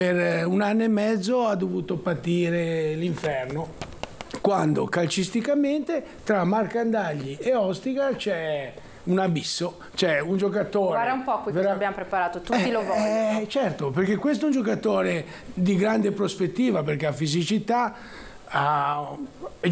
Per 1 anno e mezzo ha dovuto patire l'inferno, quando calcisticamente tra Marcandagli e Ostica c'è un abisso, c'è un giocatore... Guarda un po' qui cosa abbiamo preparato, tutti lo vogliono. Certo, perché questo è un giocatore di grande prospettiva, perché ha fisicità,